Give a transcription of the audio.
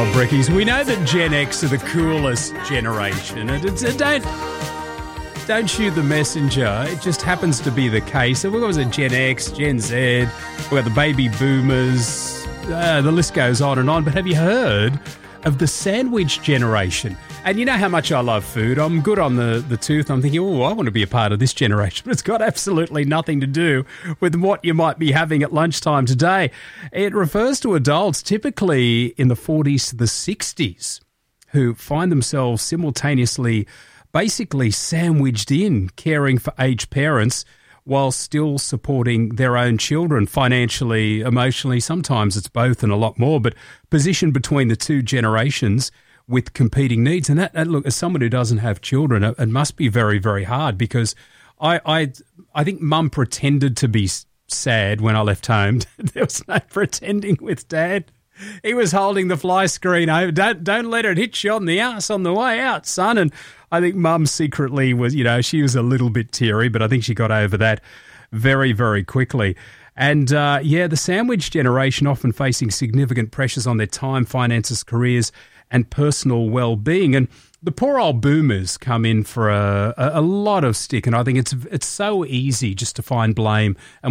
Oh, Brickies, we know that Gen X are the coolest generation, and don't shoot the messenger. It just happens to be the case. So we've got Gen X, Gen Z, we've got the baby boomers, the list goes on and on. But have you heard of the sandwich generation? And you know how much I love food. I'm good on the tooth. I'm thinking, I want to be a part of this generation. But it's got absolutely nothing to do with what you might be having at lunchtime today. It refers to adults typically in the 40s to the 60s who find themselves simultaneously basically sandwiched in caring for aged parents while still supporting their own children financially, emotionally. Sometimes it's both and a lot more, but positioned between the two generations with competing needs. And that look, as someone who doesn't have children, it must be very, very hard, because I think Mum pretended to be sad when I left home. There was no pretending with Dad. He was holding the fly screen over. Don't let it hit you on the ass on the way out, son. And I think Mum secretly was, she was a little bit teary, but I think she got over that very, very quickly. And, the sandwich generation often facing significant pressures on their time, finances, careers, and personal well-being. And the poor old boomers come in for a lot of stick, and I think it's so easy just to find blame. And